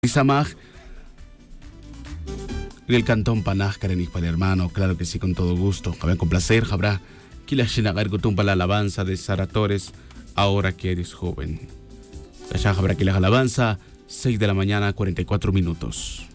Isamaj, el cantón Panaj, Karenik para hermano, claro que sí, con todo gusto. Con placer, habrá Kilashinagar para la alabanza de Sara Torres, ahora que eres joven. Allá habrá que la alabanza, 6 de la mañana, 44 minutos.